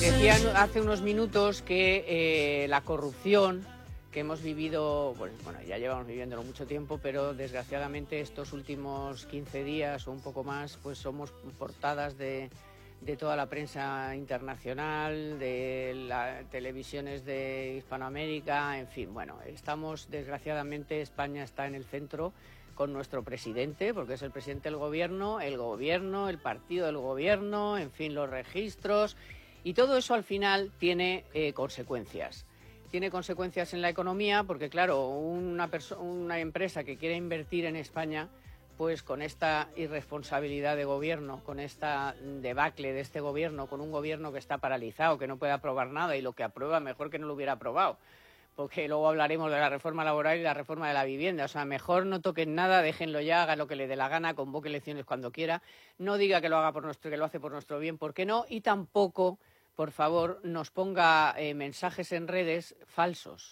Decía hace unos minutos que la corrupción que hemos vivido, bueno, ya llevamos viviéndolo mucho tiempo, pero desgraciadamente estos últimos 15 días o un poco más, pues somos portadas de toda la prensa internacional, de las televisiones de Hispanoamérica, en fin, bueno, estamos, desgraciadamente, España está en el centro con nuestro presidente, porque es el presidente del gobierno, el partido del gobierno, en fin, los registros, y todo eso al final tiene consecuencias. Tiene consecuencias en la economía, porque claro, una empresa que quiere invertir en España, pues con esta irresponsabilidad de gobierno, con esta debacle de este gobierno, con un gobierno que está paralizado, que no puede aprobar nada y lo que aprueba mejor que no lo hubiera aprobado, porque luego hablaremos de la reforma laboral y la reforma de la vivienda. O sea, mejor no toquen nada, déjenlo ya, haga lo que le dé la gana, convoque elecciones cuando quiera, no diga que lo hace por nuestro bien, ¿por qué no? Y tampoco, por favor, nos ponga mensajes en redes falsos.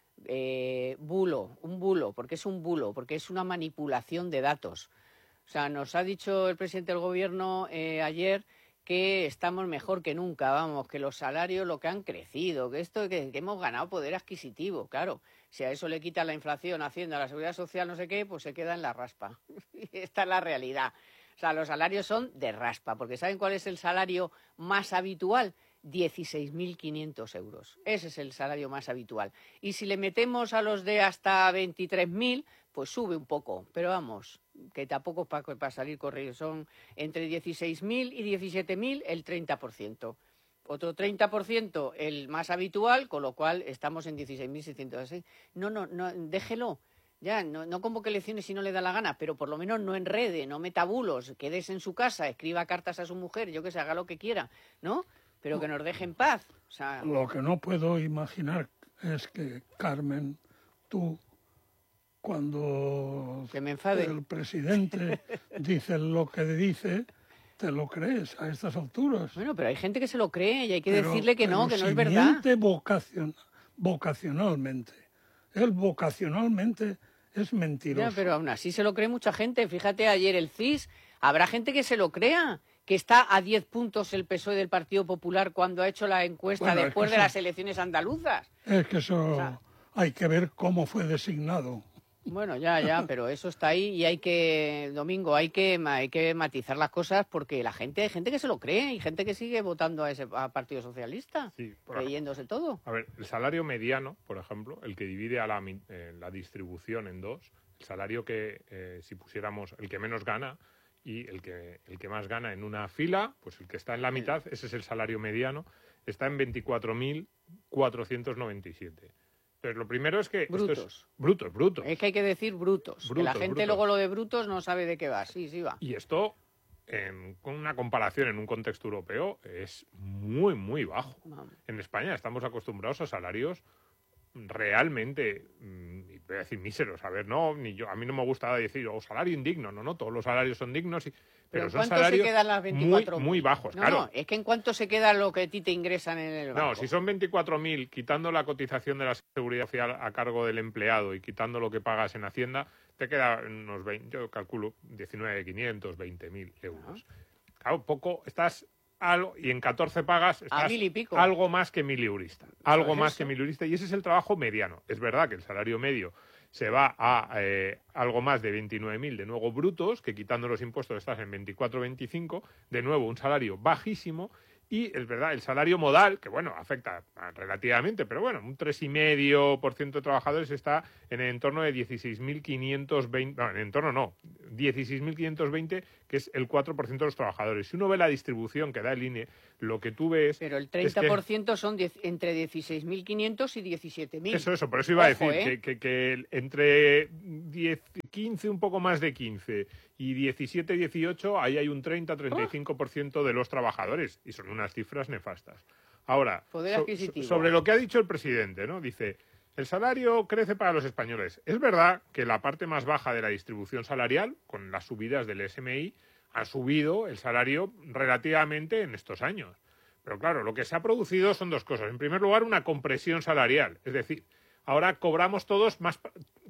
Un bulo, porque es una manipulación de datos. O sea, nos ha dicho el presidente del gobierno ayer que estamos mejor que nunca, vamos, que los salarios lo que han crecido, que hemos ganado poder adquisitivo, claro. Si a eso le quita la inflación, Hacienda, la Seguridad Social, no sé qué, pues se queda en la raspa. Esta es la realidad. O sea, los salarios son de raspa, porque ¿saben cuál es el salario más habitual? 16.500 euros. Ese es el salario más habitual. Y si le metemos a los de hasta 23.000, pues sube un poco. Pero vamos, que tampoco para salir corriendo. Son entre 16.000 y 17.000 el 30%. Otro 30% el más habitual, con lo cual estamos en 16.606. No, déjelo. Ya, no convoque elecciones si no le da la gana, pero por lo menos no enrede, no meta bulos, quédese en su casa, escriba cartas a su mujer, yo que sé, haga lo que quiera, ¿no? Pero que nos deje en paz. O sea, lo que no puedo imaginar es que, Carmen, tú, cuando que me enfade. El presidente dice lo que dice, te lo crees a estas alturas. Bueno, pero hay gente que se lo cree y hay que decirle que no es verdad. Miente vocacionalmente. Él vocacionalmente es mentiroso. Ya, pero aún así se lo cree mucha gente. Fíjate, ayer el CIS, habrá gente que se lo crea, que está a 10 puntos el PSOE del Partido Popular cuando ha hecho la encuesta después de las elecciones andaluzas. Es que eso hay que ver cómo fue designado. Bueno, ya, pero eso está ahí y hay que matizar las cosas porque hay gente que se lo cree y gente que sigue votando a Partido Socialista, creyéndose todo. A ver, el salario mediano, por ejemplo, el que divide a la distribución en dos, el salario que si pusiéramos el que menos gana y el que más gana en una fila, pues el que está en la mitad, ese es el salario mediano, está en 24.497. Entonces, lo primero es que... Brutos. Brutos. Es que hay que decir brutos. Que la gente luego lo de brutos no sabe de qué va. Sí va. Y esto, con una comparación en un contexto europeo, es muy, muy bajo. Vamos. En España estamos acostumbrados a salarios realmente, voy a decir míseros, a mí no me gusta decir salario indigno, no, todos los salarios son dignos, pero son salarios se quedan las 24.000? Muy bajos, claro. No, es que en cuánto se queda lo que a ti te ingresan en el banco. No, si son 24.000, quitando la cotización de la Seguridad Social a cargo del empleado y quitando lo que pagas en Hacienda, te queda unos 20, yo calculo 19.500, 20.000 euros. Claro, poco, estás... y en 14 pagas estás algo más que miliurista. Y ese es el trabajo mediano. Es verdad que el salario medio se va a algo más de 29.000, de nuevo brutos, que quitando los impuestos estás en 24, 25, de nuevo un salario bajísimo. Y es verdad, el salario modal, que bueno, afecta relativamente, pero bueno, un 3,5% de trabajadores está en el entorno de 16.520, no, en el entorno no, 16.520, que es el 4% de los trabajadores. Si uno ve la distribución que da el INE, lo que tú ves... Pero el 30% son entre 16.500 y 17.000. Eso, por eso iba a decir que entre 15, un poco más de 15 y 17, 18, ahí hay un 30-35% de los trabajadores, y son unas cifras nefastas. Ahora, sobre lo que ha dicho el presidente, ¿no? Dice, el salario crece para los españoles. Es verdad que la parte más baja de la distribución salarial, con las subidas del SMI, ha subido el salario relativamente en estos años. Pero claro, lo que se ha producido son dos cosas. En primer lugar, una compresión salarial. Es decir, ahora cobramos todos más...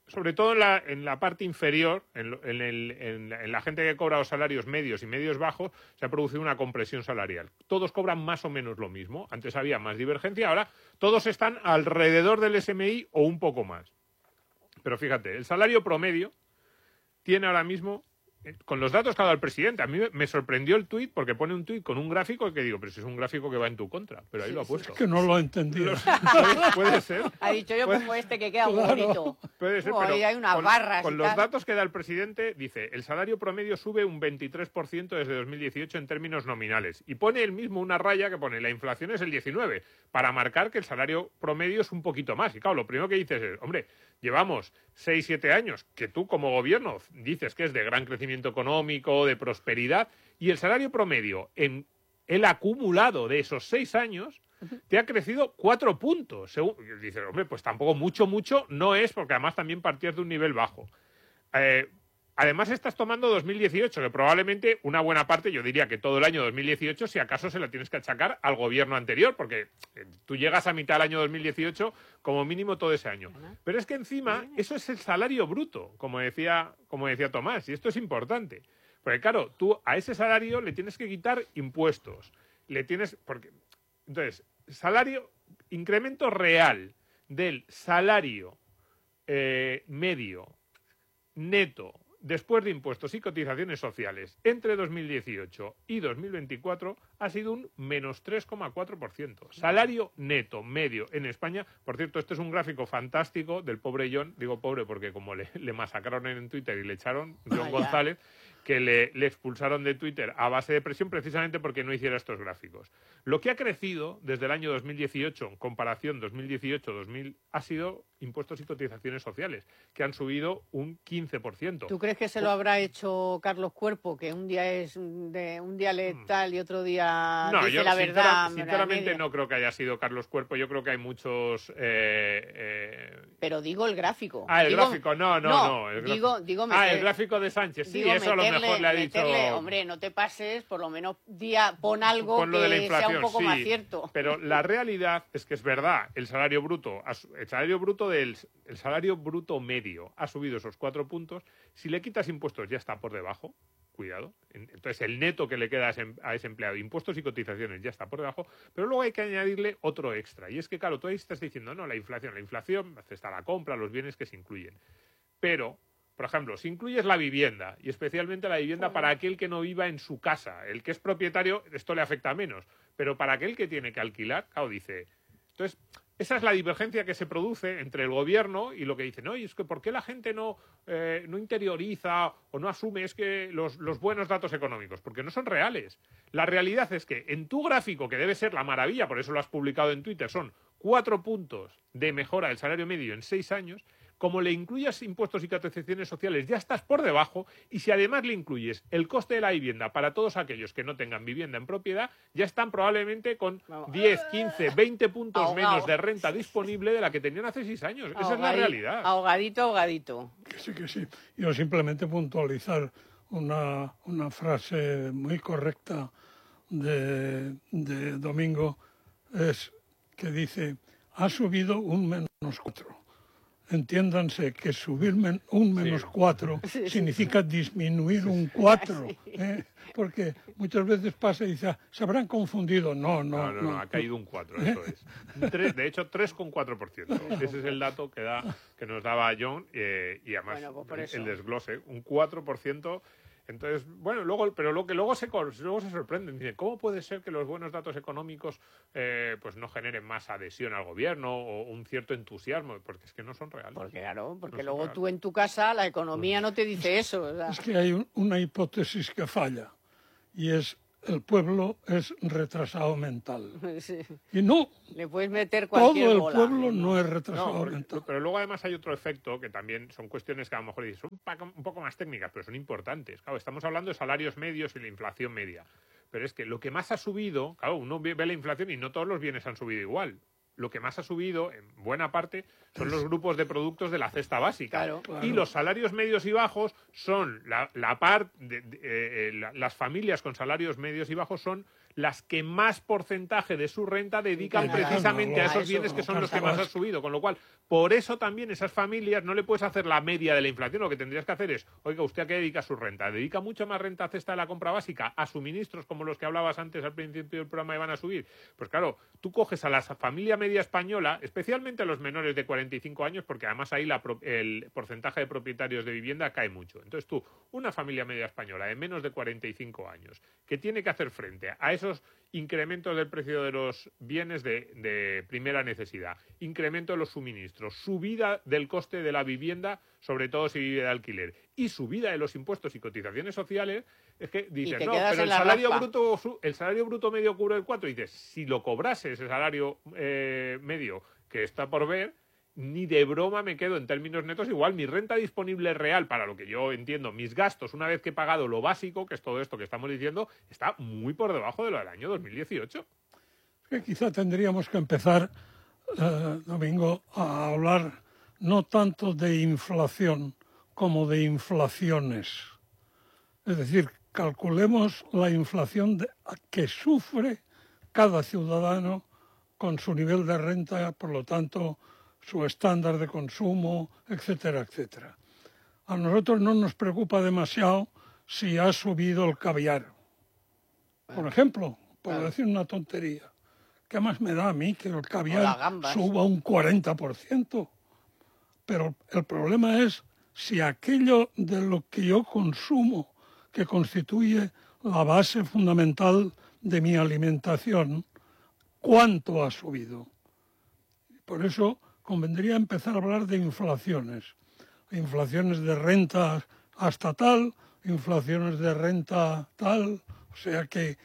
sobre todo en la parte inferior, en la gente que cobra los salarios medios y medios bajos, se ha producido una compresión salarial. Todos cobran más o menos lo mismo. Antes había más divergencia, ahora todos están alrededor del SMI o un poco más. Pero fíjate, el salario promedio tiene ahora mismo, con los datos que ha dado el presidente, a mí me sorprendió el tuit porque pone un tuit con un gráfico que digo, pero si es un gráfico que va en tu contra, pero ahí lo ha puesto. Es que no lo he entendido. Puede ser. Ha dicho yo como este que queda muy bonito. Puede ser, Ahí pero hay unas con, barras con y los tal. datos que da el presidente, dice, el salario promedio sube un 23% desde 2018 en términos nominales. Y pone él mismo una raya que pone, la inflación es el 19%, para marcar que el salario promedio es un poquito más. Y claro, lo primero que dices es, hombre, llevamos 6, 7 años que tú como gobierno dices que es de gran crecimiento económico, de prosperidad, y el salario promedio en el acumulado de esos 6 años te ha crecido 4 puntos. Dices, hombre, pues tampoco mucho no es, porque además también partías de un nivel bajo. Además estás tomando 2018, que probablemente una buena parte, yo diría que todo el año 2018, si acaso se la tienes que achacar al gobierno anterior, porque tú llegas a mitad del año 2018 como mínimo todo ese año. Pero es que encima eso es el salario bruto, como decía Tomás, y esto es importante. Porque claro, tú a ese salario le tienes que quitar impuestos. Entonces, incremento real del salario medio neto después de impuestos y cotizaciones sociales entre 2018 y 2024 ha sido un menos 3,4%. Salario neto medio en España. Por cierto, este es un gráfico fantástico del pobre John, digo pobre porque como le masacraron en Twitter y le echaron, John González, que le expulsaron de Twitter a base de presión precisamente porque no hiciera estos gráficos. Lo que ha crecido desde el año 2018, en comparación 2018-2000, ha sido impuestos y cotizaciones sociales, que han subido un 15%. ¿Tú crees que se lo habrá hecho Carlos Cuerpo, que un día es un día letal y otro día no, dice yo la verdad? sinceramente no creo que haya sido Carlos Cuerpo. Yo creo que hay muchos... Pero digo el gráfico. Gráfico, no. Digo el gráfico de Sánchez, sí, eso a lo mejor le ha dicho... Hombre, no te pases, por lo menos pon algo con lo de la que inflación, sea un poco sí, más cierto. Pero la realidad es que es verdad, el salario bruto medio ha subido esos 4 puntos. Si le quitas impuestos ya está por debajo, cuidado. Entonces el neto que le queda a ese empleado, impuestos y cotizaciones, ya está por debajo, pero luego hay que añadirle otro extra. Y es que, claro, tú ahí estás diciendo, no, la inflación está la compra, los bienes que se incluyen. Pero, por ejemplo, si incluyes la vivienda, y especialmente la vivienda para aquel que no viva en su casa, el que es propietario, esto le afecta menos, pero para aquel que tiene que alquilar, claro, dice... Entonces, esa es la divergencia que se produce entre el gobierno y lo que dicen, oye, es que ¿por qué la gente no interioriza o no asume los buenos datos económicos? Porque no son reales. La realidad es que en tu gráfico, que debe ser la maravilla, por eso lo has publicado en Twitter, son 4 puntos de mejora del salario medio en 6 años, como le incluyas impuestos y cotizaciones sociales, ya estás por debajo, y si además le incluyes el coste de la vivienda para todos aquellos que no tengan vivienda en propiedad, ya están probablemente con 10, 15, 20 puntos menos de renta disponible de la que tenían hace 6 años. Esa es la realidad. Ahogadito. Que sí. Yo simplemente puntualizar una frase muy correcta de Domingo, es que dice, ha subido un menos 4. Entiéndanse que subir un menos 4 significa disminuir un 4, porque muchas veces pasa y dice, se habrán confundido. No, ha caído un 4, eso es. De hecho, 3,4%. Ese es el dato que nos daba John, y además el desglose, un 4%. Entonces, bueno, luego se sorprenden. Dicen, ¿cómo puede ser que los buenos datos económicos pues no generen más adhesión al gobierno o un cierto entusiasmo? Porque es que no son reales. Porque luego tú en tu casa, la economía no te dice eso, ¿verdad? Es que hay una hipótesis que falla, y es el pueblo es retrasado mental. Sí. Y no, le puedes meter cualquier todo el bola, pueblo no es retrasado mental. Pero luego además hay otro efecto que también son cuestiones que a lo mejor dices, son un poco más técnicas, pero son importantes. Claro, estamos hablando de salarios medios y la inflación media. Pero es que lo que más ha subido, claro, uno ve la inflación y no todos los bienes han subido igual. Lo que más ha subido, en buena parte, son los grupos de productos de la cesta básica. Claro. Y los salarios medios y bajos son las familias con salarios medios y bajos son las que más porcentaje de su renta dedican precisamente a esos bienes que son los que más han subido. Con lo cual, por eso también esas familias no le puedes hacer la media de la inflación. Lo que tendrías que hacer es, oiga, ¿usted a qué dedica su renta? ¿Dedica mucho más renta a cesta de la compra básica, a suministros como los que hablabas antes al principio del programa y van a subir? Pues claro, tú coges a la familia media española, especialmente a los menores de 45 años, porque además ahí el porcentaje de propietarios de vivienda cae mucho. Entonces tú, una familia media española de menos de 45 años, que tiene que hacer frente a esos incrementos del precio de los bienes de primera necesidad, incremento de los suministros, subida del coste de la vivienda, sobre todo si vive de alquiler, y subida de los impuestos y cotizaciones sociales, es que dices, no, pero el salario bruto medio cubre el 4, y dices, si lo cobrase ese salario medio que está por ver, ni de broma me quedo en términos netos. Igual mi renta disponible real, para lo que yo entiendo, mis gastos, una vez que he pagado lo básico, que es todo esto que estamos diciendo, está muy por debajo de lo del año 2018. Quizá tendríamos que empezar, Domingo, a hablar no tanto de inflación como de inflaciones. Es decir, calculemos la inflación que sufre cada ciudadano con su nivel de renta, por lo tanto, su estándar de consumo, etcétera, etcétera. A nosotros no nos preocupa demasiado si ha subido el caviar. Por ejemplo, por decir una tontería. ¿Qué más me da a mí que el caviar suba un 40%? Pero el problema es si aquello de lo que yo consumo, que constituye la base fundamental de mi alimentación, ¿cuánto ha subido? Por eso convendría empezar a hablar de inflaciones. Inflaciones de renta hasta tal, inflaciones de renta tal, o sea que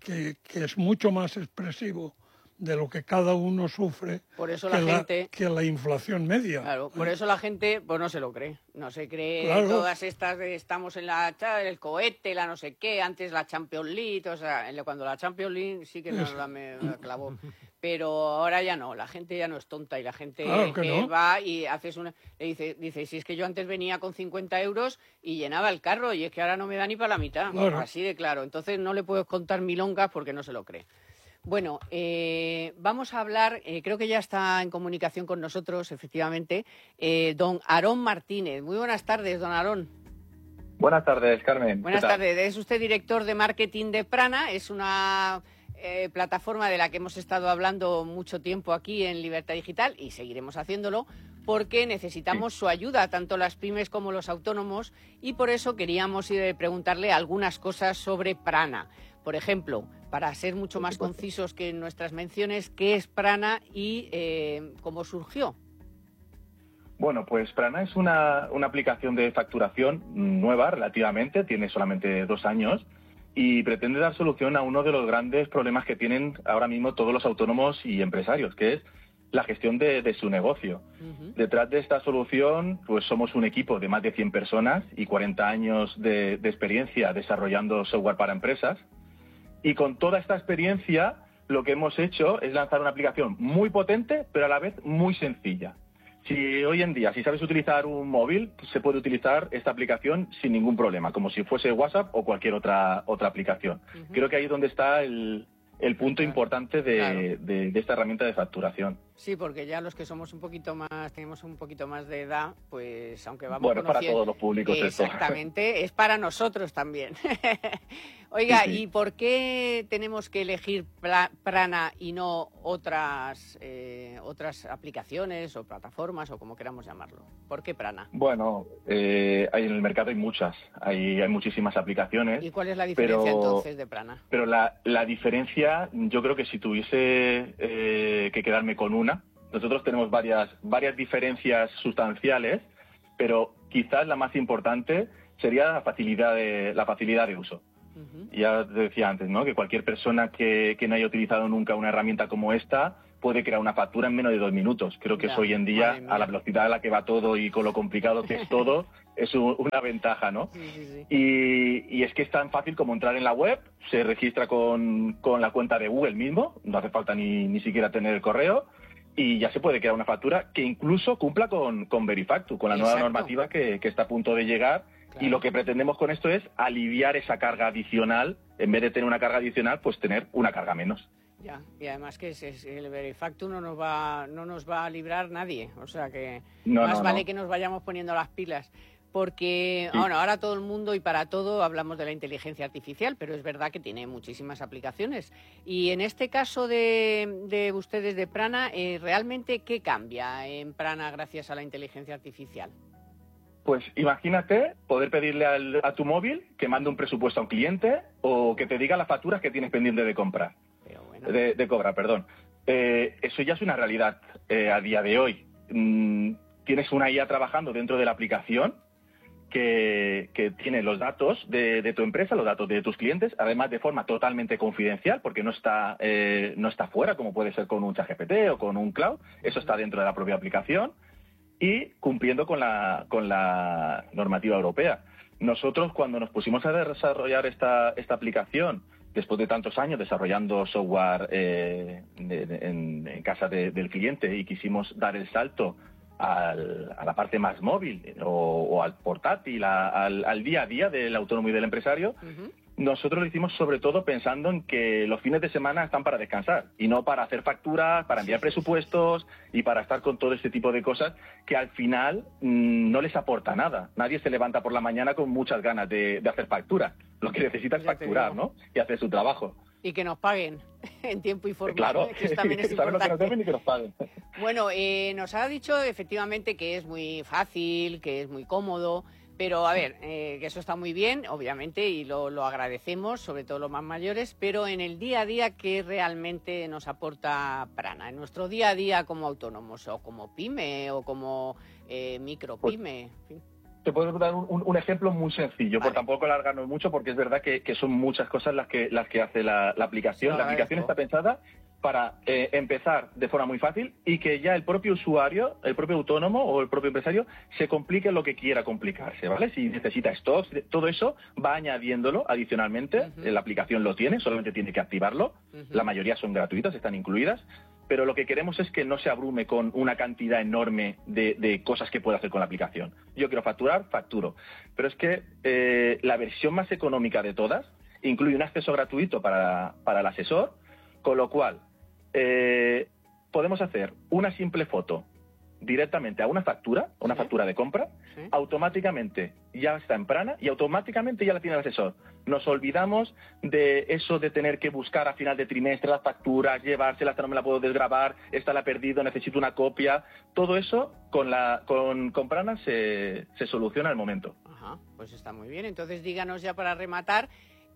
es mucho más expresivo de lo que cada uno sufre por eso que la inflación media. Claro, por eso la gente pues no se lo cree. No se cree todas estas de estamos en el cohete, la no sé qué, antes la Champions League, o sea, cuando la Champions League sí que nos me clavó. Pero ahora ya no, la gente ya no es tonta y la gente que va y haces dice, si es que yo antes venía con 50 euros y llenaba el carro y es que ahora no me da ni para la mitad, así de claro. Entonces no le puedes contar milongas porque no se lo cree. Bueno, vamos a hablar, creo que ya está en comunicación con nosotros, efectivamente, don Aarón Martínez. Muy buenas tardes, don Aarón. Buenas tardes, Carmen. Buenas tardes. Es usted director de marketing de Prana. Es una plataforma de la que hemos estado hablando mucho tiempo aquí en Libertad Digital y seguiremos haciéndolo porque necesitamos su ayuda, tanto las pymes como los autónomos, y por eso queríamos preguntarle algunas cosas sobre Prana. Por ejemplo, para ser mucho más concisos que en nuestras menciones, ¿qué es Prana y cómo surgió? Bueno, pues Prana es una aplicación de facturación nueva relativamente, tiene solamente 2 años y pretende dar solución a uno de los grandes problemas que tienen ahora mismo todos los autónomos y empresarios, que es la gestión de su negocio. Detrás de esta solución, pues somos un equipo de más de 100 personas y 40 años de experiencia desarrollando software para empresas. Y con toda esta experiencia, lo que hemos hecho es lanzar una aplicación muy potente, pero a la vez muy sencilla. Si hoy en día, si sabes utilizar un móvil, se puede utilizar esta aplicación sin ningún problema, como si fuese WhatsApp o cualquier otra aplicación. Creo que ahí es donde está el punto importante de esta herramienta de facturación. Sí, porque ya los que somos tenemos un poquito más de edad, pues aunque vamos conociendo... Bueno, para todos los públicos exactamente, esto. Es para nosotros también. Oiga, sí. ¿Y por qué tenemos que elegir Prana y no otras aplicaciones o plataformas o como queramos llamarlo? ¿Por qué Prana? Bueno, en el mercado hay muchas, hay muchísimas aplicaciones. ¿Y cuál es la diferencia entonces de Prana? Pero la diferencia, yo creo que si tuviese que quedarme con una, nosotros tenemos varias diferencias sustanciales, pero quizás la más importante sería la facilidad de uso. Ya te decía antes, ¿no?, que cualquier persona que no haya utilizado nunca una herramienta como esta puede crear una factura en menos de 2 minutos. Creo que eso hoy en día, a la velocidad a la que va todo y con lo complicado que es todo, es una ventaja, ¿no? Sí. Y es que es tan fácil como entrar en la web, se registra con la cuenta de Google mismo, no hace falta ni siquiera tener el correo, y ya se puede crear una factura que incluso cumpla con Verifactu, con la nueva normativa que está a punto de llegar Y lo que pretendemos con esto es aliviar esa carga adicional. En vez de tener una carga adicional, pues tener una carga menos. Ya, y además que el Verifactu no nos va a librar nadie, o sea que más vale que nos vayamos poniendo las pilas, porque bueno, ahora todo el mundo y para todo hablamos de la inteligencia artificial, pero es verdad que tiene muchísimas aplicaciones. Y en este caso de ustedes de Prana, ¿realmente qué cambia en Prana gracias a la inteligencia artificial? Pues imagínate poder pedirle a tu móvil que mande un presupuesto a un cliente o que te diga las facturas que tienes pendiente de comprar. De cobrar, perdón. Eso ya es una realidad a día de hoy. Tienes una IA trabajando dentro de la aplicación que tiene los datos de tu empresa, los datos de tus clientes, además de forma totalmente confidencial, porque no está fuera, como puede ser con un ChatGPT o con un cloud. Eso está dentro de la propia aplicación y cumpliendo con la normativa europea. Nosotros, cuando nos pusimos a desarrollar esta aplicación, después de tantos años desarrollando software en casa del cliente, y quisimos dar el salto a la parte más móvil o al portátil, al día a día del autónomo y del empresario, nosotros lo hicimos sobre todo pensando en que los fines de semana están para descansar y no para hacer facturas, para enviar presupuestos y para estar con todo este tipo de cosas que al final no les aporta nada. Nadie se levanta por la mañana con muchas ganas de hacer facturas. Lo que necesita es facturar, ¿no? Y hacer su trabajo. Y que nos paguen en tiempo y forma. Claro, que también es saben lo que importante. nos deben y que nos paguen. Bueno, nos ha dicho efectivamente que es muy fácil, que es muy cómodo, pero a ver, que eso está muy bien, obviamente, y lo agradecemos, sobre todo los más mayores, pero en el día a día, ¿qué realmente nos aporta Prana? En nuestro día a día como autónomos, o como pyme, o como micropyme, en fin. Te puedo dar un ejemplo muy sencillo, por tampoco alargarnos mucho, porque es verdad que son muchas cosas las que hace la aplicación. La aplicación está pensada para empezar de forma muy fácil y que ya el propio usuario, el propio autónomo o el propio empresario se complique lo que quiera complicarse, ¿vale? Si necesita stocks, todo eso va añadiéndolo adicionalmente. La aplicación lo tiene, solamente tiene que activarlo. La mayoría son gratuitas, están incluidas. Pero lo que queremos es que no se abrume con una cantidad enorme de cosas que puede hacer con la aplicación. Yo quiero facturar, facturo. Pero es que la versión más económica de todas incluye un acceso gratuito para el asesor, con lo cual podemos hacer una simple foto directamente a una factura de compra, automáticamente ya está en Prana y automáticamente ya la tiene el asesor. Nos olvidamos de eso de tener que buscar a final de trimestre las facturas, llevárselas, esta no me la puedo desgravar, esta la he perdido, necesito una copia. Todo eso con Prana se soluciona al momento. Ajá, pues está muy bien. Entonces díganos ya para rematar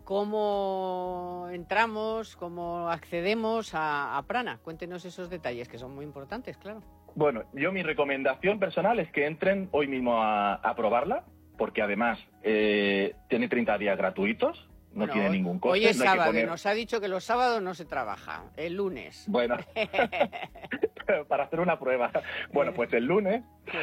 cómo entramos, cómo accedemos a Prana. Cuéntenos esos detalles que son muy importantes, claro. Bueno, yo mi recomendación personal es que entren hoy mismo a probarla, porque además tiene 30 días gratuitos, no tiene ningún coste. Hoy es sábado, poner... nos ha dicho que los sábados no se trabaja, el lunes. Bueno, para hacer una prueba. Bueno, pues el lunes,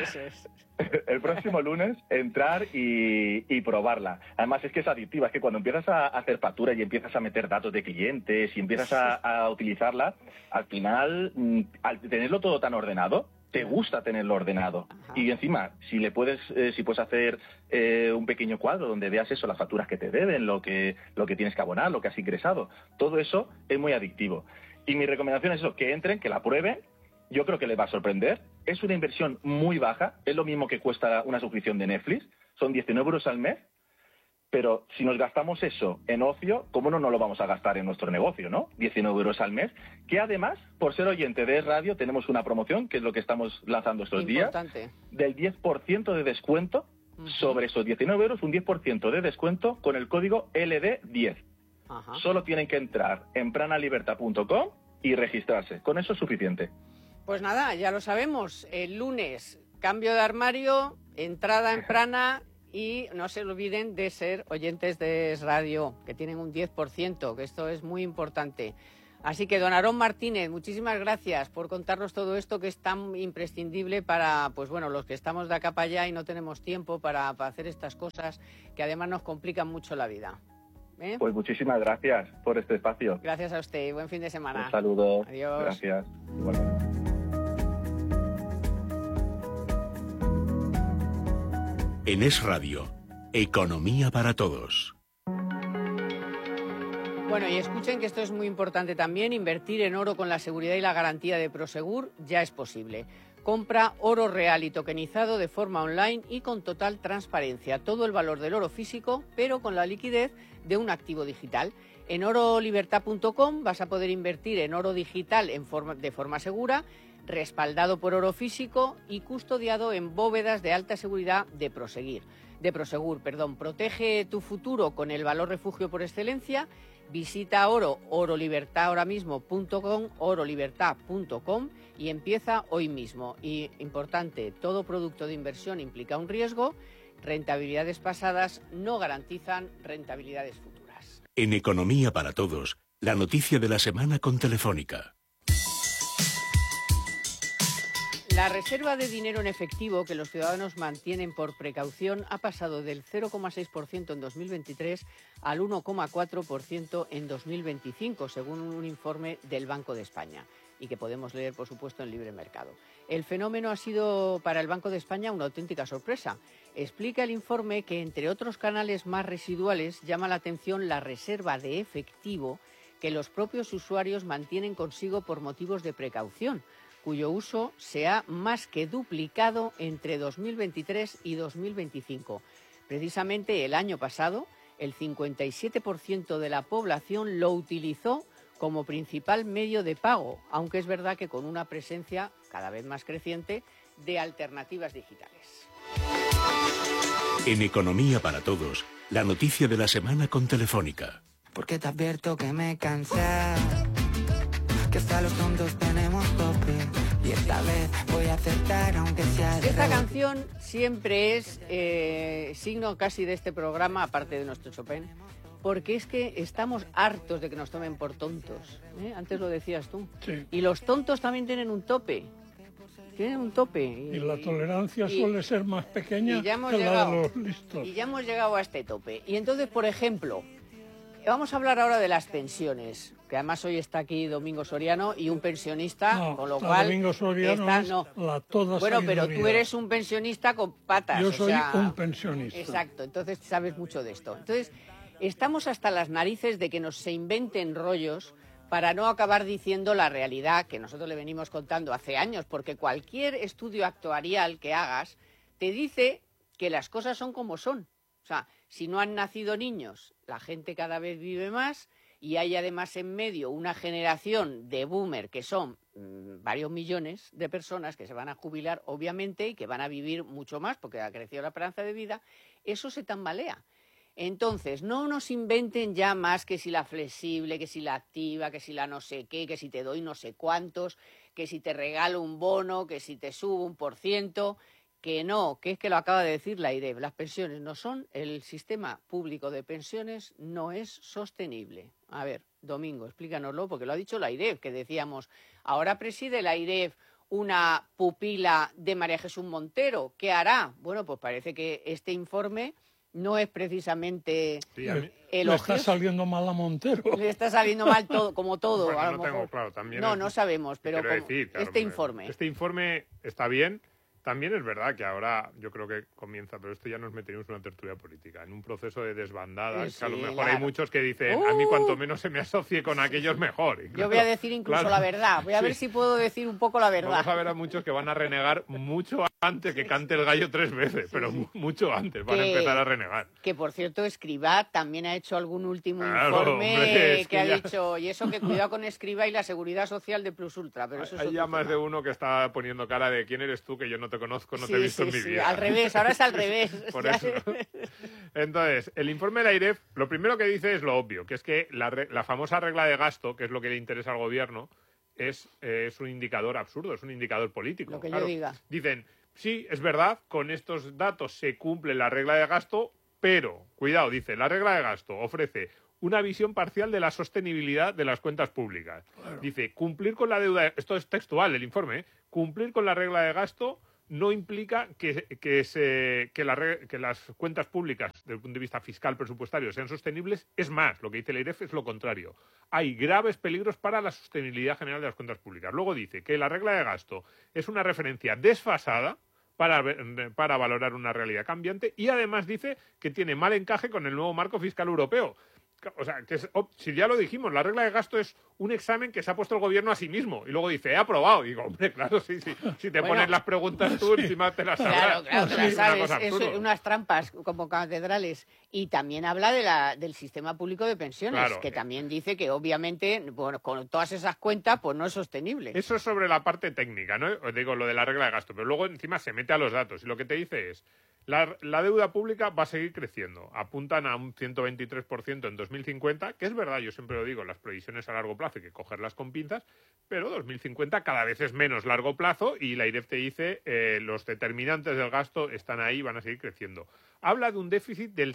el próximo lunes, entrar y probarla. Además es que es adictiva, es que cuando empiezas a hacer facturas y empiezas a meter datos de clientes y empiezas a utilizarla, al final, al tenerlo todo tan ordenado, te gusta tenerlo ordenado. Ajá. Y encima, si puedes hacer un pequeño cuadro donde veas eso, las facturas que te deben, lo que tienes que abonar, lo que has ingresado, todo eso es muy adictivo. Y mi recomendación es eso, que entren, que la prueben. Yo creo que les va a sorprender. Es una inversión muy baja, es lo mismo que cuesta una suscripción de Netflix, son 19 euros al mes. Pero si nos gastamos eso en ocio, ¿cómo no nos lo vamos a gastar en nuestro negocio, no? 19 euros al mes, que además, por ser oyente de radio, tenemos una promoción, que es lo que estamos lanzando estos días, del 10% de descuento sobre esos 19 euros, un 10% de descuento con el código LD10. Ajá. Solo tienen que entrar en pranalibertad.com y registrarse. Con eso es suficiente. Pues nada, ya lo sabemos. El lunes, cambio de armario, entrada en Prana... Y no se olviden de ser oyentes de Es Radio, que tienen un 10%, que esto es muy importante. Así que, don Aarón Martínez, muchísimas gracias por contarnos todo esto que es tan imprescindible para, pues bueno, los que estamos de acá para allá y no tenemos tiempo para hacer estas cosas que además nos complican mucho la vida. Pues muchísimas gracias por este espacio. Gracias a usted. Buen fin de semana. Un saludo. Adiós. Gracias. Bueno. En Es Radio, Economía para todos. Bueno, y escuchen que esto es muy importante también, invertir en oro con la seguridad y la garantía de Prosegur ya es posible. Compra oro real y tokenizado de forma online y con total transparencia. Todo el valor del oro físico, pero con la liquidez de un activo digital. En orolibertad.com vas a poder invertir en oro digital de forma segura, respaldado por oro físico y custodiado en bóvedas de alta seguridad de Prosegur. Protege tu futuro con el valor refugio por excelencia. Visita orolibertad.com y empieza hoy mismo. Y importante, todo producto de inversión implica un riesgo. Rentabilidades pasadas no garantizan rentabilidades futuras. En Economía para todos, la noticia de la semana con Telefónica. La reserva de dinero en efectivo que los ciudadanos mantienen por precaución ha pasado del 0,6% en 2023 al 1,4% en 2025, según un informe del Banco de España, y que podemos leer, por supuesto, en Libre Mercado. El fenómeno ha sido para el Banco de España una auténtica sorpresa. Explica el informe que, entre otros canales más residuales, llama la atención la reserva de efectivo que los propios usuarios mantienen consigo por motivos de precaución, cuyo uso se ha más que duplicado entre 2023 y 2025. Precisamente el año pasado, el 57% de la población lo utilizó como principal medio de pago, aunque es verdad que con una presencia cada vez más creciente de alternativas digitales. En Economía para todos, la noticia de la semana con Telefónica. Porque te advierto que me cansé, que hasta los tontos tenemos tope, y esta vez voy a acertar aunque sea de Esta rebote. canción siempre es signo casi de este programa, aparte de nuestro Chopin, porque es que estamos hartos de que nos tomen por tontos, ¿eh? Antes lo decías tú. Sí. Y los tontos también tienen un tope. Tienen un tope. Y la tolerancia suele ser más pequeña y ya hemos que la llegado. de los listos. Y ya hemos llegado a este tope. Y entonces, por ejemplo, vamos a hablar ahora de las pensiones, que además hoy está aquí Domingo Soriano y un pensionista, No, con lo la cual... Domingo Soriano es la toda Bueno, pero tú sabiduría. eres un pensionista con patas. Yo o soy sea, un pensionista. Exacto, entonces sabes mucho de esto. Entonces, estamos hasta las narices de que nos se inventen rollos para no acabar diciendo la realidad que nosotros le venimos contando hace años, porque cualquier estudio actuarial que hagas te dice que las cosas son como son. O sea, si no han nacido niños, la gente cada vez vive más y hay además en medio una generación de boomer que son varios millones de personas que se van a jubilar, obviamente, y que van a vivir mucho más porque ha crecido la esperanza de vida. Eso se tambalea. Entonces, no nos inventen ya más que si la flexible, que si la activa, que si la no sé qué, que si te doy no sé cuántos, que si te regalo un bono, que si te subo 1%, que no, que es que lo acaba de decir la AIREF. Las pensiones no son, el sistema público de pensiones no es sostenible. A ver, Domingo, explícanoslo, porque lo ha dicho la AIREF, que decíamos, ahora preside la AIREF una pupila de María Jesús Montero. ¿Qué hará? Bueno, pues parece que este informe no es precisamente Sí, a mí- Le elogioso. está saliendo mal a Montero. Le está saliendo mal todo, como todo. Bueno, a lo no mejor. tengo claro, también No, es- no sabemos, pero quiero como decir, claro, este informe. Este informe está bien. También es verdad que ahora yo creo que comienza, pero esto ya nos meteríamos en una tertulia política, en un proceso de desbandada, Sí, que a lo mejor claro. hay muchos que dicen, a mí cuanto menos se me asocie con aquellos mejor. Y Yo claro, voy a decir incluso claro, la verdad. Voy a ver sí. si puedo decir un poco la verdad. Vamos a ver a muchos que van a renegar mucho antes que cante el gallo 3 veces, pero mucho antes van a Que- empezar a renegar. Que, por cierto, Escrivá también ha hecho algún último Claro, informe hombre, es que que ha ya- dicho, y eso que cuidado con Escrivá y la seguridad social de Plus Ultra, pero eso es Hay otro ya más tema. de uno que está poniendo cara de quién eres tú, que yo no te conozco, no te he visto en mi vida. Al revés, ahora es al revés. Por eso. Entonces, el informe de la AIREF, lo primero que dice es lo obvio, que es que la famosa regla de gasto, que es lo que le interesa al gobierno, es un indicador absurdo, es un indicador político. Lo que yo Claro, diga. Dicen, sí, es verdad, con estos datos se cumple la regla de gasto, pero, cuidado, dice, la regla de gasto ofrece una visión parcial de la sostenibilidad de las cuentas públicas. Dice, cumplir con la deuda, esto es textual el informe, cumplir con la regla de gasto no implica que las cuentas públicas, desde el punto de vista fiscal presupuestario, sean sostenibles. Es más, lo que dice la AIREF es lo contrario. Hay graves peligros para la sostenibilidad general de las cuentas públicas. Luego dice que la regla de gasto es una referencia desfasada para valorar una realidad cambiante, y además dice que tiene mal encaje con el nuevo marco fiscal europeo. O sea, si ya lo dijimos, la regla de gasto es un examen que se ha puesto el gobierno a sí mismo y luego dice, he aprobado. Y digo, hombre, claro, sí, si te pones las preguntas tú, encima te las sabrás. Claro, te las sabes, es absurdo. unas trampas como catedrales. Y también habla del sistema público de pensiones, Claro, que también dice que obviamente, bueno, con todas esas cuentas, pues no es sostenible. Eso es sobre la parte técnica, ¿no? Os digo, lo de la regla de gasto, pero luego encima se mete a los datos y lo que te dice es, la deuda pública va a seguir creciendo. Apuntan a un 123% en 2050, que es verdad, yo siempre lo digo, las previsiones a largo plazo hay que cogerlas con pinzas, pero 2050 cada vez es menos largo plazo y la AIREF te dice los determinantes del gasto están ahí y van a seguir creciendo. Habla de un déficit del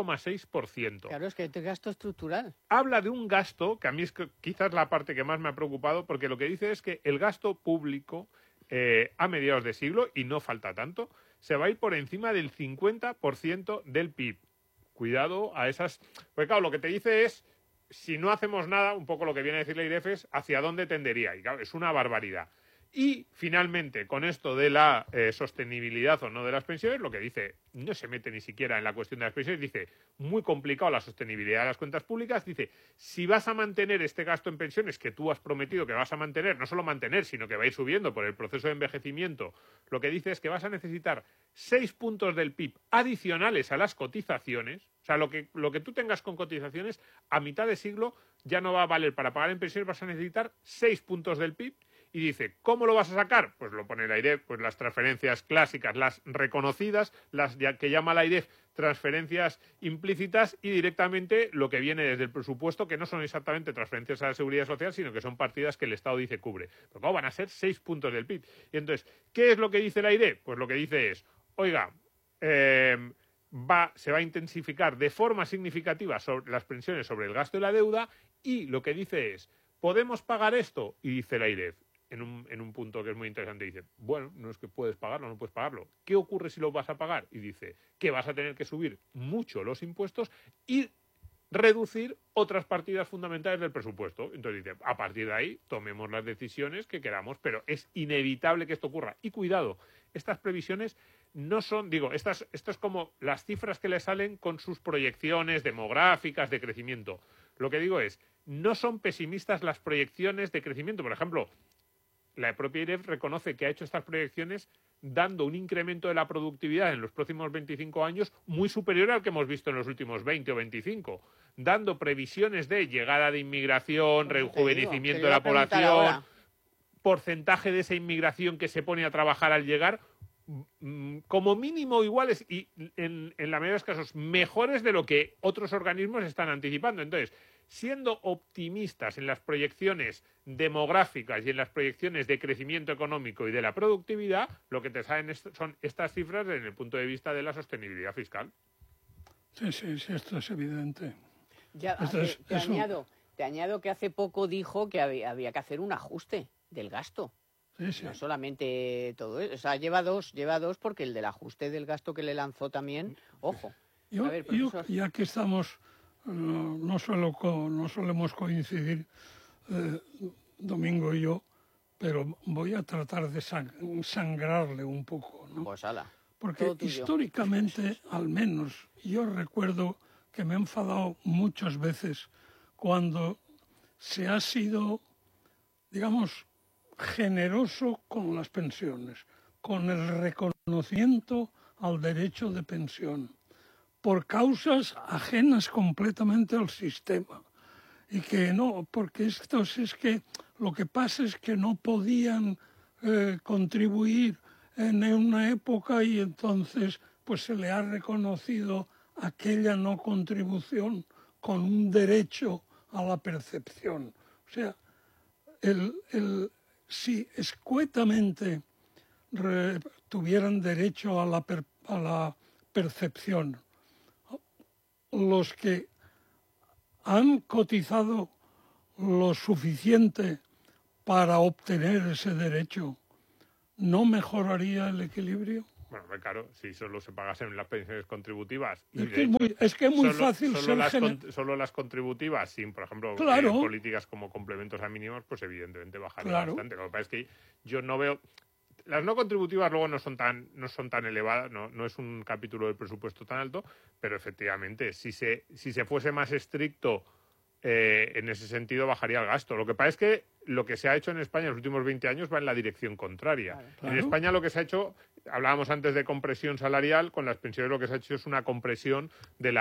6,6%. Claro, es que es gasto estructural. Habla de un gasto, que a mí es quizás la parte que más me ha preocupado, porque lo que dice es que el gasto público a mediados de siglo, y no falta tanto, se va a ir por encima del 50% del PIB. Cuidado a esas... Porque claro, lo que te dice es, si no hacemos nada, un poco lo que viene a decir la AIREF es hacia dónde tendería. Y claro, es una barbaridad. Y finalmente, con esto de la sostenibilidad o no de las pensiones, lo que dice, no se mete ni siquiera en la cuestión de las pensiones, dice, muy complicado la sostenibilidad de las cuentas públicas, dice, si vas a mantener este gasto en pensiones que tú has prometido que vas a mantener, no solo mantener, sino que va a ir subiendo por el proceso de envejecimiento, lo que dice es que vas a necesitar 6 puntos del PIB adicionales a las cotizaciones, o sea, lo que tú tengas con cotizaciones, a mitad de siglo ya no va a valer para pagar en pensiones, vas a necesitar 6 puntos del PIB. Y dice, ¿cómo lo vas a sacar? Pues lo pone la AIREF, pues las transferencias clásicas, las reconocidas, las que llama la AIREF transferencias implícitas y directamente lo que viene desde el presupuesto, que no son exactamente transferencias a la seguridad social, sino que son partidas que el Estado dice cubre. Pero ¿cómo van a ser 6 puntos del PIB? Y entonces, ¿qué es lo que dice la AIREF? Pues lo que dice es, oiga, se va a intensificar de forma significativa las pensiones sobre el gasto y la deuda, y lo que dice es, ¿podemos pagar esto? Y dice la AIREF, en un punto que es muy interesante, dice, bueno, no es que puedes pagarlo, no puedes pagarlo. ¿Qué ocurre si lo vas a pagar? Y dice que vas a tener que subir mucho los impuestos y reducir otras partidas fundamentales del presupuesto. Entonces dice, a partir de ahí tomemos las decisiones que queramos, pero es inevitable que esto ocurra. Y cuidado, estas previsiones no son, esto es como las cifras que le salen con sus proyecciones demográficas de crecimiento. Lo que digo es, no son pesimistas las proyecciones de crecimiento. Por ejemplo, la propia AIREF reconoce que ha hecho estas proyecciones dando un incremento de la productividad en los próximos 25 años muy superior al que hemos visto en los últimos 20 o 25, dando previsiones de llegada de inmigración, rejuvenecimiento de la población, porcentaje de esa inmigración que se pone a trabajar al llegar, como mínimo iguales y en la mayoría de los casos mejores de lo que otros organismos están anticipando. Entonces, siendo optimistas en las proyecciones demográficas y en las proyecciones de crecimiento económico y de la productividad, lo que te salen son estas cifras desde el punto de vista de la sostenibilidad fiscal. Sí, esto es evidente. Ya, te añado que hace poco dijo que había que hacer un ajuste del gasto. Sí. No solamente todo eso, o sea, lleva dos porque el del ajuste del gasto que le lanzó también, ojo. Yo, ya que estamos, no solemos coincidir Domingo y yo, pero voy a tratar de sangrarle un poco, ¿no? Pues ala. Porque históricamente, al menos, yo recuerdo que me he enfadado muchas veces cuando se ha sido, digamos, generoso con las pensiones, con el reconocimiento al derecho de pensión, por causas ajenas completamente al sistema. Y que no, porque estos es que lo que pasa es que no podían contribuir en una época y entonces pues se le ha reconocido aquella no contribución con un derecho a la percepción. O sea, si escuetamente tuvieran derecho a la percepción, los que han cotizado lo suficiente para obtener ese derecho, ¿no mejoraría el equilibrio? Bueno, claro, si solo se pagasen las pensiones contributivas. Es que es muy fácil solo las contributivas, sin, por ejemplo, claro, políticas como complementos a mínimos, pues evidentemente bajaría bastante. Lo que pasa es que yo no veo... Las no contributivas luego no son tan elevadas, no es un capítulo del presupuesto tan alto, pero efectivamente, si se fuese más estricto en ese sentido, bajaría el gasto. Lo que pasa es que lo que se ha hecho en España en los últimos 20 años va en la dirección contraria. Claro. En España lo que se ha hecho, hablábamos antes de compresión salarial, con las pensiones lo que se ha hecho es una compresión de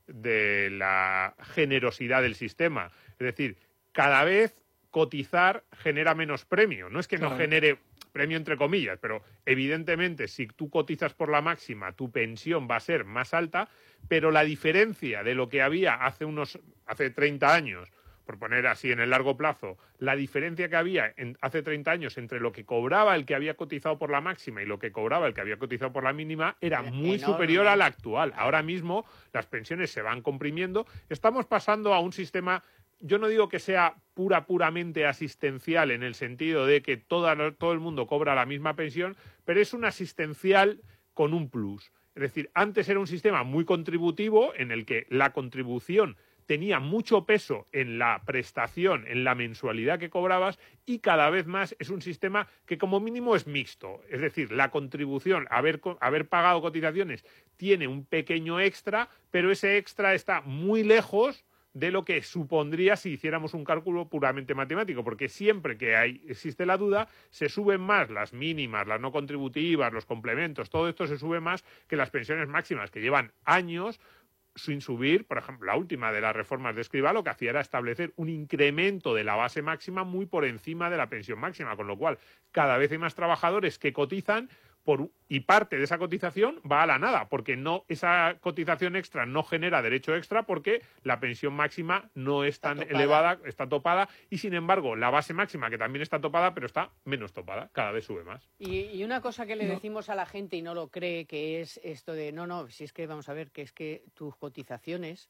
la generosidad del sistema. Es decir, cada vez cotizar genera menos premio. No es que no genere premio entre comillas, pero evidentemente si tú cotizas por la máxima, tu pensión va a ser más alta, pero la diferencia de lo que había hace 30 años, por poner así en el largo plazo, la diferencia que había hace 30 años entre lo que cobraba el que había cotizado por la máxima y lo que cobraba el que había cotizado por la mínima era muy superior a la actual. Ahora mismo las pensiones se van comprimiendo, estamos pasando a un sistema. Yo no digo que sea puramente asistencial en el sentido de que todo el mundo cobra la misma pensión, pero es un asistencial con un plus. Es decir, antes era un sistema muy contributivo en el que la contribución tenía mucho peso en la prestación, en la mensualidad que cobrabas, y cada vez más es un sistema que como mínimo es mixto. Es decir, la contribución, haber pagado cotizaciones, tiene un pequeño extra, pero ese extra está muy lejos de lo que supondría si hiciéramos un cálculo puramente matemático, porque siempre que existe la duda, se suben más las mínimas, las no contributivas, los complementos, todo esto se sube más que las pensiones máximas, que llevan años sin subir. Por ejemplo, la última de las reformas de Escrivá lo que hacía era establecer un incremento de la base máxima muy por encima de la pensión máxima, con lo cual cada vez hay más trabajadores que cotizan y parte de esa cotización va a la nada, porque esa cotización extra no genera derecho extra porque la pensión máxima no es tan elevada, está topada, y sin embargo la base máxima, que también está topada, pero está menos topada, cada vez sube más. Y una cosa que le decimos a la gente y no lo cree, que es esto de, si es que vamos a ver, que es que tus cotizaciones,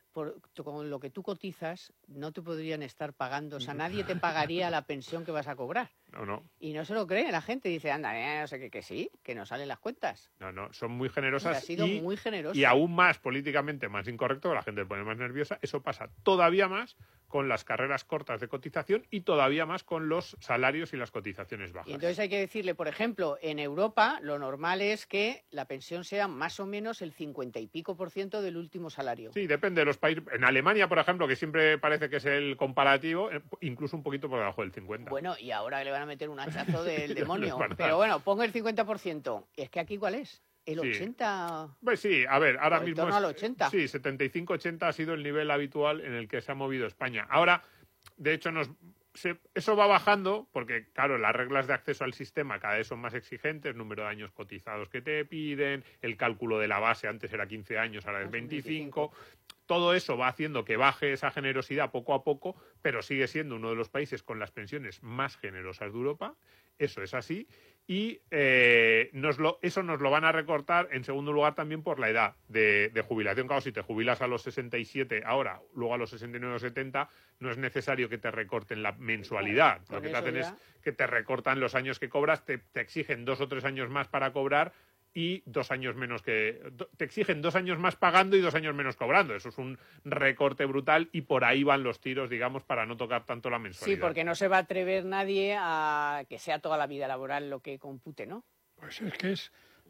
con lo que tú cotizas, no te podrían estar pagando. O sea, nadie te pagaría la pensión que vas a cobrar. No. Y no se lo cree. La gente dice, anda, no sé qué, que sí, que no salen las cuentas. No, son muy generosas. Ha sido muy generoso. Y aún más políticamente más incorrecto, la gente se pone más nerviosa. Eso pasa todavía más con las carreras cortas de cotización y todavía más con los salarios y las cotizaciones bajas. Y entonces hay que decirle, por ejemplo, en Europa lo normal es que la pensión sea más o menos el 50 y pico % del último salario. Sí, depende de los países. En Alemania, por ejemplo, que siempre parece que es el comparativo, incluso un poquito por debajo del 50. Bueno, y ahora le van a meter un hachazo del demonio. Pero bueno, pongo el 50%. ¿Es que aquí cuál es? ¿El 80? Pues sí, a ver, ahora mismo torno al 80. Sí, 75-80 ha sido el nivel habitual en el que se ha movido España. Ahora, de hecho, eso va bajando porque, claro, las reglas de acceso al sistema cada vez son más exigentes, número de años cotizados que te piden, el cálculo de la base antes era 15 años, ahora es 25. Todo eso va haciendo que baje esa generosidad poco a poco, pero sigue siendo uno de los países con las pensiones más generosas de Europa. Eso es así. Y eso nos lo van a recortar, en segundo lugar, también por la edad de jubilación. Claro, si te jubilas a los 67 ahora, luego a los 69 o 70, no es necesario que te recorten la mensualidad. Lo que te hacen es que te recortan los años que cobras, te exigen 2 o 3 años más para cobrar, y 2 años menos te exigen 2 años más pagando y 2 años menos cobrando. Eso es un recorte brutal y por ahí van los tiros, digamos, para no tocar tanto la mensualidad. Sí, porque no se va a atrever nadie a que sea toda la vida laboral lo que compute, ¿no? Pues es que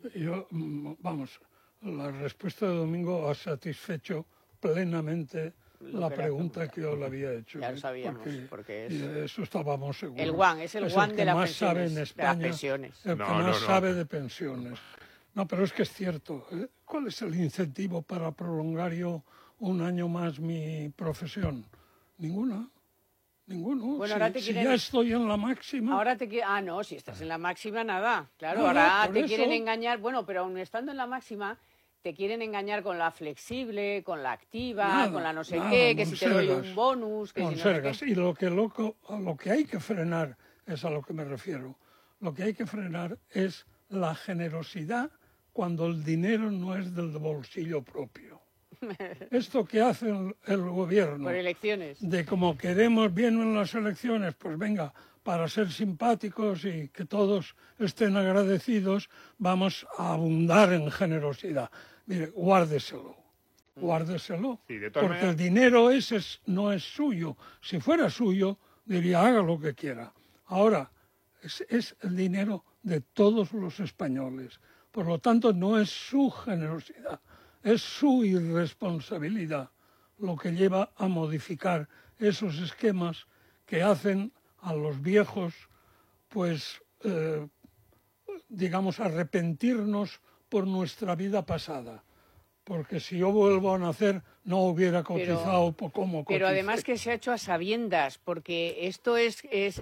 la respuesta de Domingo ha satisfecho plenamente la pregunta que yo le había hecho. Ya lo sabíamos, porque y de eso estábamos seguros. El guan, es el guan de las más sabe en España, pensiones. El que más sabe de pensiones. No, pero es que es cierto. ¿Cuál es el incentivo para prolongar yo un año más mi profesión? Ninguno. Bueno, ahora si ya estoy en la máxima. Ahora si estás en la máxima, nada. Claro, ahora te quieren engañar. Bueno, pero aun estando en la máxima, te quieren engañar con la flexible, con la activa, con la no sé qué, que si te doy un bonus, que si no sé qué. Y lo que hay que frenar, es a lo que me refiero, lo que hay que frenar es la generosidad cuando el dinero no es del bolsillo propio. Esto que hace el gobierno, por elecciones, de como queremos bien en las elecciones, pues venga, para ser simpáticos y que todos estén agradecidos, vamos a abundar en generosidad. Mire, guárdeselo, sí, porque el dinero ese no es suyo. Si fuera suyo, diría, haga lo que quiera. Ahora, es el dinero de todos los españoles. Por lo tanto, no es su generosidad, es su irresponsabilidad lo que lleva a modificar esos esquemas que hacen a los viejos, pues, digamos, arrepentirnos por nuestra vida pasada. Porque si yo vuelvo a nacer, no hubiera cotizado como coticé. Pero además que se ha hecho a sabiendas, porque esto es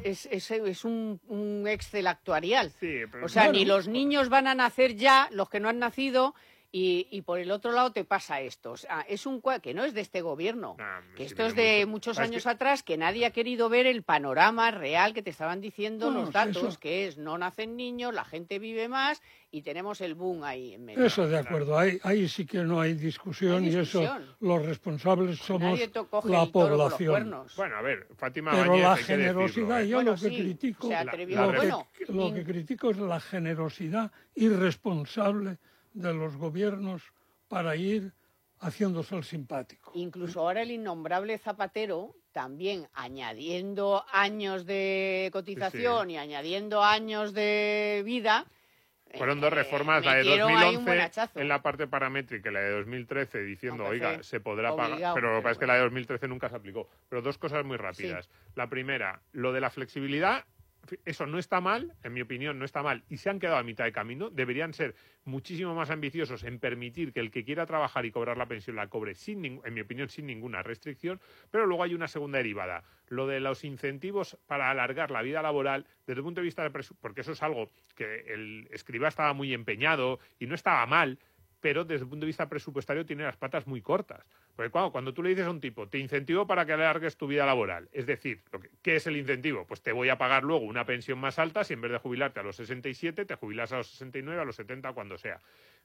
un Excel actuarial. Sí, pero o sea, bueno, ni los niños van a nacer ya, los que no han nacido, y por el otro lado te pasa esto. O sea, es que no es de este gobierno, que sí, esto es de muchos ¿sabes años qué? atrás, que nadie ha querido ver el panorama real que te estaban diciendo No, los datos, eso- que es no nacen niños, la gente vive más y tenemos el boom ahí en medio. Eso de acuerdo, ahí sí que no hay discusión, No hay y eso discusión. los responsables somos Nadie coge la el toro por los población. cuernos. Bueno, a ver, Fátima Pero Báñez, la hay que generosidad, decirlo, ¿eh? yo Bueno, lo que sí, critico, se atrevió. la- lo que critico es la generosidad irresponsable de los gobiernos para ir haciéndose el simpático. Incluso ahora el innombrable Zapatero, también añadiendo años de cotización y añadiendo años de vida. Fueron dos reformas, la de metieron ahí un 2011 buen hachazo. en la parte paramétrica y la de 2013 diciendo, Aunque oiga, fue se podrá pagar, obligado, pero lo que pero pasa es que la de 2013 nunca se aplicó. Pero dos cosas muy rápidas. La primera, lo de la flexibilidad, eso no está mal, en mi opinión no está mal, y se han quedado a mitad de camino. Deberían ser muchísimo más ambiciosos en permitir que el que quiera trabajar y cobrar la pensión la cobre, en mi opinión, sin ninguna restricción. Pero luego hay una segunda derivada, lo de los incentivos para alargar la vida laboral desde el punto de vista de porque eso es algo que el Escrivá estaba muy empeñado y no estaba mal, pero desde el punto de vista presupuestario tiene las patas muy cortas. Porque cuando tú le dices a un tipo, te incentivo para que alargues tu vida laboral, es decir, ¿qué es el incentivo? Pues te voy a pagar luego una pensión más alta si en vez de jubilarte a los 67, te jubilas a los 69, a los 70, cuando sea.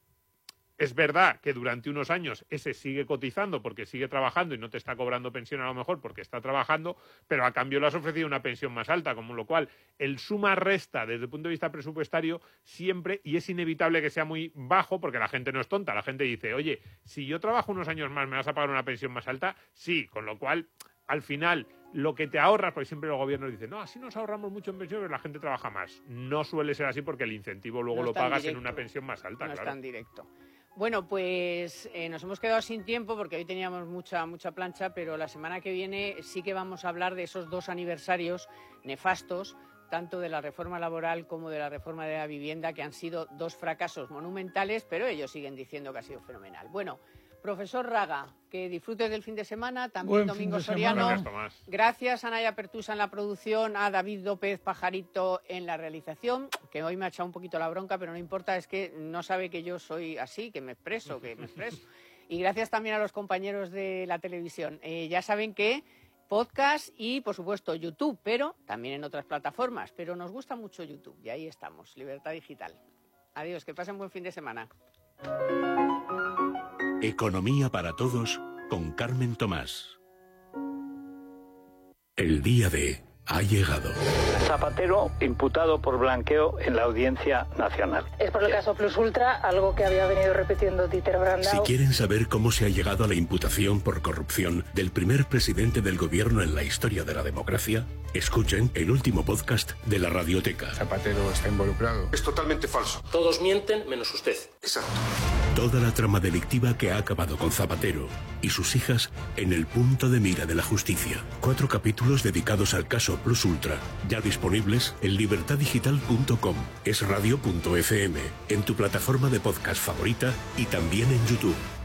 Es verdad que durante unos años ese sigue cotizando porque sigue trabajando y no te está cobrando pensión a lo mejor porque está trabajando, pero a cambio le has ofrecido una pensión más alta, con lo cual el suma-resta desde el punto de vista presupuestario siempre, y es inevitable que sea muy bajo porque la gente no es tonta, la gente dice, oye, si yo trabajo unos años más, ¿me vas a pagar una pensión más alta? Sí, con lo cual, al final, lo que te ahorras, porque siempre los gobiernos dicen, no, así nos ahorramos mucho en pensión, pero la gente trabaja más. No suele ser así porque el incentivo luego No lo es tan pagas directo. en una pensión más alta, No es claro. tan directo. Bueno, pues nos hemos quedado sin tiempo porque hoy teníamos mucha plancha, pero la semana que viene sí que vamos a hablar de esos 2 aniversarios nefastos, tanto de la reforma laboral como de la reforma de la vivienda, que han sido 2 fracasos monumentales, pero ellos siguen diciendo que ha sido fenomenal. Bueno, profesor Raga, que disfrutes del fin de semana, también Buen Domingo fin de semana. Soriano. Gracias, Tomás. Gracias a Naya Pertusa en la producción, a David López Pajarito en la realización, que hoy me ha echado un poquito la bronca, pero no importa, es que no sabe que yo soy así, que me expreso. Y gracias también a los compañeros de la televisión. Ya saben que podcast y, por supuesto, YouTube, pero también en otras plataformas. Pero nos gusta mucho YouTube y ahí estamos, Libertad Digital. Adiós, que pasen buen fin de semana. Economía para todos con Carmen Tomás. El día de ha llegado. Zapatero imputado por blanqueo en la Audiencia Nacional. Es por el caso Plus Ultra, algo que había venido repitiendo Dieter Brandau. Si quieren saber cómo se ha llegado a la imputación por corrupción del primer presidente del gobierno en la historia de la democracia, escuchen el último podcast de la Radioteca. Zapatero está involucrado. Es totalmente falso. Todos mienten menos usted. Exacto. Toda la trama delictiva que ha acabado con Zapatero y sus hijas en el punto de mira de la justicia. 4 capítulos dedicados al caso Plus Ultra, ya disponibles en libertaddigital.com, esradio.fm, en tu plataforma de podcast favorita y también en YouTube.